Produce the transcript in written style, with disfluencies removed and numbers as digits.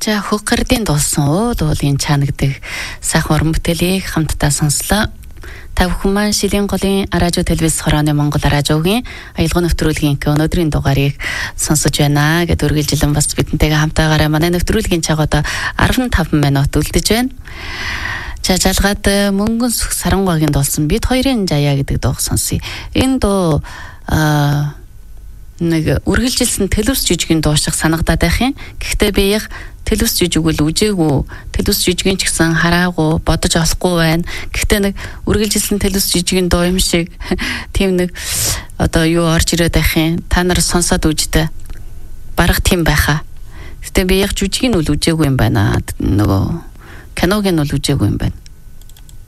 За хөггөрдийн дуулсан дуулын чаана гэдэг сайхан уран бүтээлийг хамтдаа сонслоо. Та бүхэн маань Шилийн голын радио телевиз хорооны Монгол радиогийн аялал нэвтрүүлгийн өнөөдрийн дугаарыг сонсож байна гэд үргэлжилэн бас бидэнтэйгээ хамтаагаараа манай нэвтрүүлгийн цаг одоо 15 минут үлдэж байна. За жалгаад мөнгөн сүх сарангагийн дуулсан бид хоёрын жаяа гэдэг дуу сонсъё. Энэ дуу нэг үргэлжилсэн телевиз жижигэн дуу шиг санагдаад байх юм. Гэхдээ би яг телевиз жижиг үл үжээгүй, телевиз жижигэн ч гэсэн хараагүй, бодож олохгүй байна. Гэхдээ нэг үргэлжилсэн телевиз жижигэн дуу юм шиг тийм нэг одоо юу орж ирээд байх юм. Та нар сонсоод үждэ. Бараг тийм байхаа. Гэхдээ би яг жижигэн үл үжээгүй юм байна. Нөгөө киног нь үл үжээгүй юм байна.